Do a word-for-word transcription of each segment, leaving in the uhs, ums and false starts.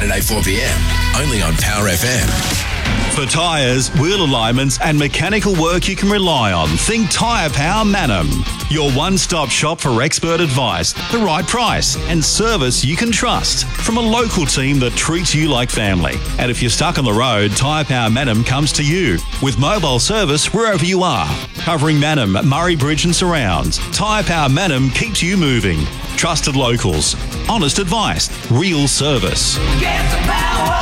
Saturday four p m, only on Power F M. For tyres, wheel alignments and mechanical work you can rely on, think Tyre Power Manham. Your one-stop shop for expert advice, the right price and service you can trust from a local team that treats you like family. And if you're stuck on the road, Tyre Power Manham comes to you with mobile service wherever you are. Covering Manham, Murray Bridge and surrounds, Tyre Power Manham keeps you moving. Trusted locals, honest advice, real service. Get the power!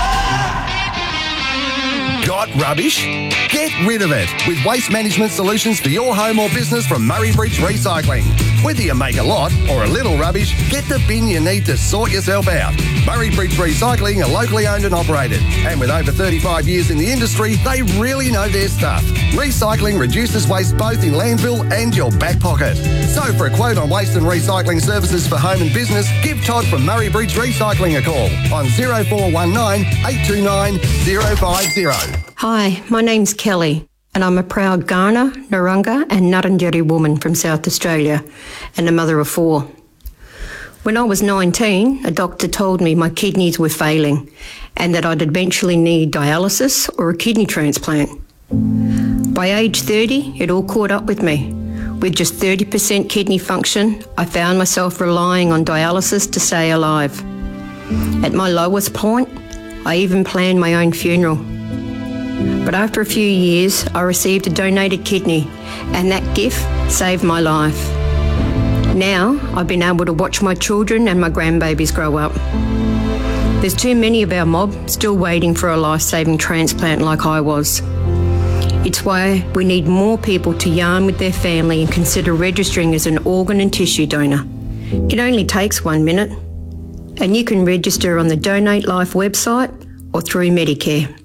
Got rubbish? Get rid of it with waste management solutions for your home or business from Murray Bridge Recycling. Whether you make a lot or a little rubbish, get the bin you need to sort yourself out. Murray Bridge Recycling are locally owned and operated, and with over thirty-five years in the industry, they really know their stuff. Recycling reduces waste both in landfill and your back pocket. So for a quote on waste and recycling services for home and business, give Todd from Murray Bridge Recycling a call on zero four one nine, eight two nine, zero five zero. Hi, my name's Kelly, and I'm a proud Kaurna, Narungga and Ngarrindjeri woman from South Australia, and a mother of four. When I was nineteen, a doctor told me my kidneys were failing and that I'd eventually need dialysis or a kidney transplant. By age thirty, it all caught up with me. With just thirty percent kidney function, I found myself relying on dialysis to stay alive. At my lowest point, I even planned my own funeral. But after a few years, I received a donated kidney, and that gift saved my life. Now, I've been able to watch my children and my grandbabies grow up. There's too many of our mob still waiting for a life-saving transplant like I was. It's why we need more people to yarn with their family and consider registering as an organ and tissue donor. It only takes one minute, and you can register on the Donate Life website or through Medicare.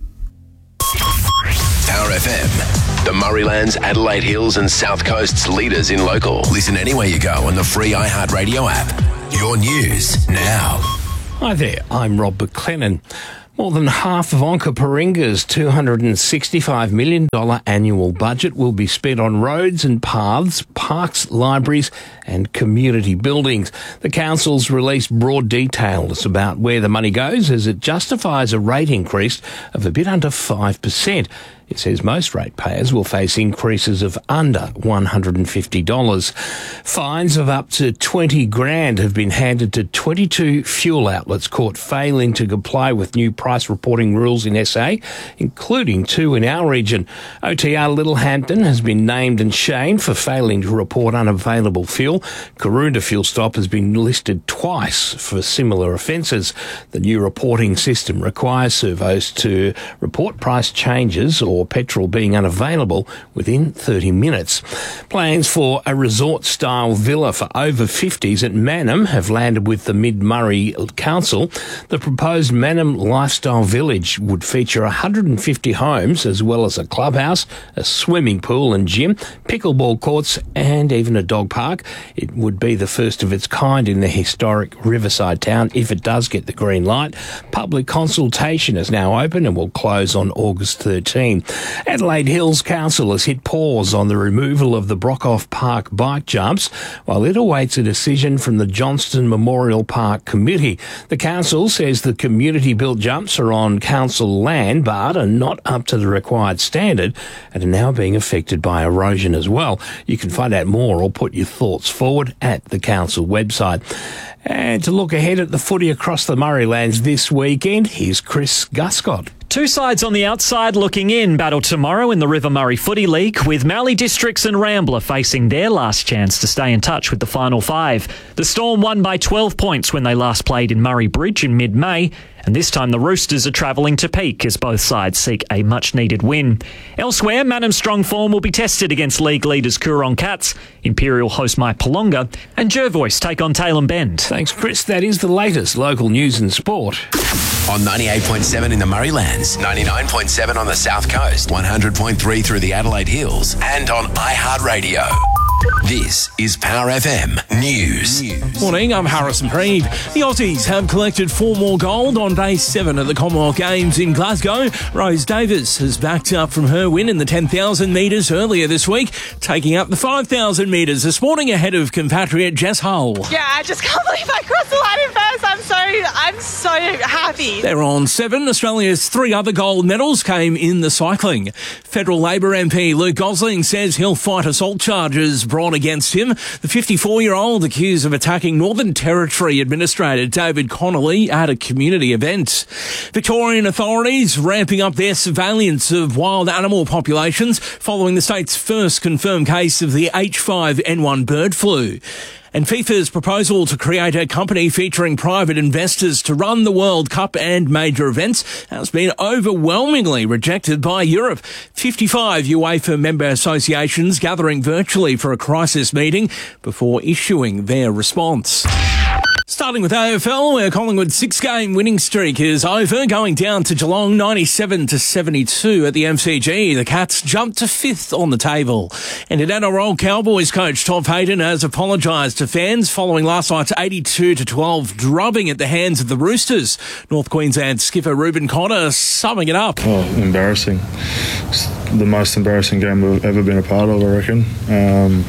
Power F M, the Murraylands, Adelaide Hills and South Coast's leaders in local. Listen anywhere you go on the free iHeartRadio app. Your news now. Hi there, I'm Rob McLennan. More than half of Onkaparinga's two hundred sixty-five million dollars annual budget will be spent on roads and paths, parks, libraries and community buildings. The council's released broad details about where the money goes as it justifies a rate increase of a bit under five percent. It says most ratepayers will face increases of under one hundred fifty dollars. Fines of up to twenty grand have been handed to twenty-two fuel outlets caught failing to comply with new price reporting rules in S A, including two in our region. O T R Littlehampton has been named and shamed for failing to report unavailable fuel. Karoonda Fuel Stop has been listed twice for similar offences. The new reporting system requires servos to report price changes or or petrol being unavailable within thirty minutes. Plans for a resort-style villa for over fifties at Manham have landed with the Mid-Murray Council. The proposed Manham Lifestyle Village would feature one hundred fifty homes as well as a clubhouse, a swimming pool and gym, pickleball courts and even a dog park. It would be the first of its kind in the historic riverside town if it does get the green light. Public consultation is now open and will close on August thirteenth. Adelaide Hills Council has hit pause on the removal of the Brockhoff Park bike jumps while it awaits a decision from the Johnston Memorial Park Committee. The council says the community-built jumps are on council land but are not up to the required standard and are now being affected by erosion as well. You can find out more or put your thoughts forward at the council website. And to look ahead at the footy across the Murraylands this weekend, here's Chris Guscott. Two sides on the outside looking in battle tomorrow in the River Murray Footy League, with Mallee Districts and Rambler facing their last chance to stay in touch with the final five. The Storm won by twelve points when they last played in Murray Bridge in mid-May, and this time the Roosters are travelling to Peak as both sides seek a much-needed win. Elsewhere, Manham's strong form will be tested against league leaders Coorong Cats, Imperial host Mike Palonga, and Jervois take on Tailem Bend. Thanks, Chris. That is the latest local news and sport. On ninety-eight point seven in the Murraylands, ninety-nine point seven on the South Coast, one hundred point three through the Adelaide Hills, and on iHeartRadio. This is Power F M News. Morning, I'm Harrison Preeve. The Aussies have collected four more gold on day seven of the Commonwealth Games in Glasgow. Rose Davis has backed up from her win in the ten thousand metres earlier this week, taking up the five thousand metres this morning ahead of compatriot Jess Hull. Yeah, I just can't believe I crossed the line in first. I'm so, I'm so happy. They're on seven. Australia's three other gold medals came in the cycling. Federal Labor M P Luke Gosling says he'll fight assault charges brought against him. The fifty-four-year-old accused of attacking Northern Territory Administrator David Connolly at a community event. Victorian authorities ramping up their surveillance of wild animal populations following the state's first confirmed case of the H five N one bird flu. And FIFA's proposal to create a company featuring private investors to run the World Cup and major events has been overwhelmingly rejected by Europe. fifty-five UEFA member associations gathering virtually for a crisis meeting before issuing their response. Starting with A F L, where Collingwood's six-game winning streak is over, going down to Geelong ninety-seven to seventy-two at the M C G. The Cats jumped to fifth on the table. And in N R L, Cowboys coach Tom Hayden has apologised to fans following last night's eighty-two to twelve drubbing at the hands of the Roosters. North Queensland skipper Reuben Cotter summing it up. Oh, embarrassing. It's the most embarrassing game we've ever been a part of, I reckon. Um,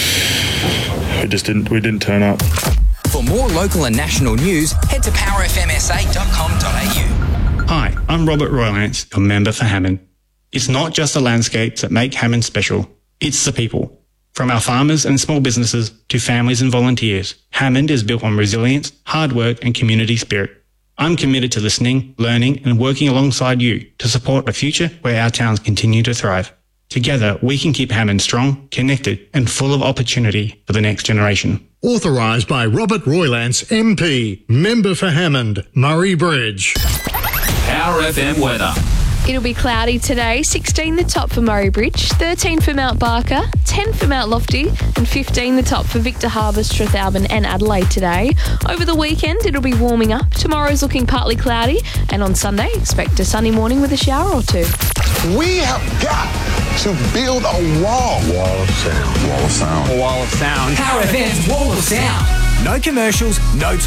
we just didn't, we didn't turn up. For more local and national news, head to power f m s a dot com dot a u. Hi, I'm Robert Roylance, your member for Hammond. It's not just the landscapes that make Hammond special, it's the people. From our farmers and small businesses to families and volunteers, Hammond is built on resilience, hard work and community spirit. I'm committed to listening, learning and working alongside you to support a future where our towns continue to thrive. Together, we can keep Hammond strong, connected and full of opportunity for the next generation. Authorised by Robert Roylance, M P, member for Hammond, Murray Bridge. Power F M weather. It'll be cloudy today, sixteen the top for Murray Bridge, thirteen for Mount Barker, ten for Mount Lofty and fifteen the top for Victor Harbour, Strathalbyn and Adelaide today. Over the weekend, it'll be warming up. Tomorrow's looking partly cloudy and on Sunday, expect a sunny morning with a shower or two. We have got to build a wall. Wall of sound. Wall of sound. A wall of sound. Power F M's Wall of Sound. No commercials, no